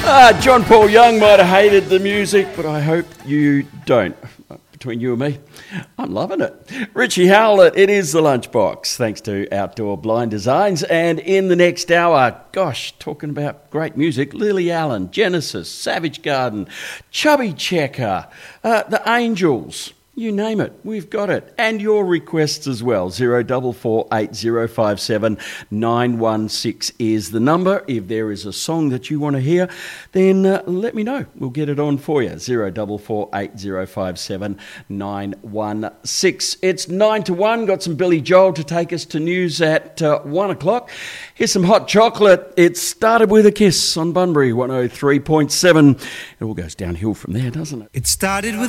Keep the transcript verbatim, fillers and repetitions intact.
Ah, John Paul Young might have hated the music, but I hope you don't. Between you and me, I'm loving it. Richie Howlett, it is the Lunchbox, thanks to Outdoor Blind Designs. And in the next hour, gosh, talking about great music, Lily Allen, Genesis, Savage Garden, Chubby Checker, uh, The Angels. You name it, we've got it. And your requests as well. zero four four eight zero five seven nine one six is the number. If there is a song that you want to hear, then uh, let me know. We'll get it on for you. zero four four eight zero five seven nine one six. It's nine to one. Got some Billy Joel to take us to news at uh, one o'clock. Here's some hot chocolate. It started with a kiss on Bunbury one oh three point seven. It all goes downhill from there, doesn't it? It started with